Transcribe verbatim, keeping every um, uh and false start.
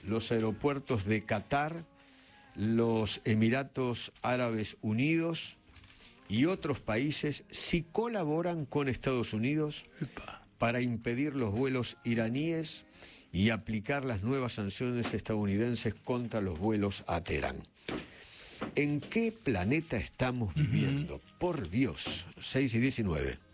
los aeropuertos de Qatar, los Emiratos Árabes Unidos y otros países si colaboran con Estados Unidos para impedir los vuelos iraníes y aplicar las nuevas sanciones estadounidenses contra los vuelos a Teherán. ¿En qué planeta estamos viviendo? Uh-huh. Por Dios, seis y diecinueve.